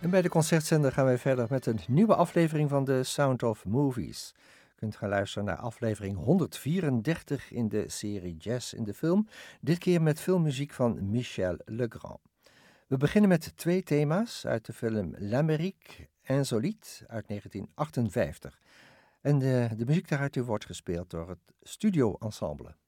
En bij de Concertzender gaan wij verder met een nieuwe aflevering van de Sound of Movies. Je kunt gaan luisteren naar aflevering 134 in de serie Jazz in de Film. Dit keer met filmmuziek van Michel Legrand. We beginnen met 2 thema's uit de film L'Amérique Insolite uit 1958. En de muziek daaruit wordt gespeeld door het Studio Ensemble.